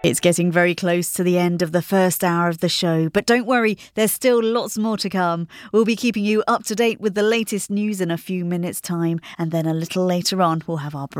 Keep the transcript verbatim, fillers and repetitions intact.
It's getting very close to the end of the first hour of the show, but don't worry, there's still lots more to come. We'll be keeping you up to date with the latest news in a few minutes' time, and then a little later on we'll have our